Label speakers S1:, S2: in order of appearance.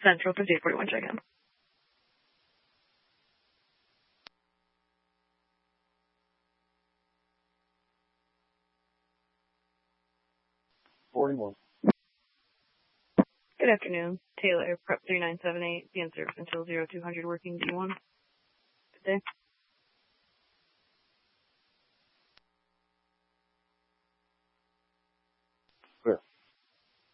S1: Central 5841 check-in.
S2: 41.
S1: Good afternoon. Taylor, Prep 3978, the in service until 0200 working D1. Good day.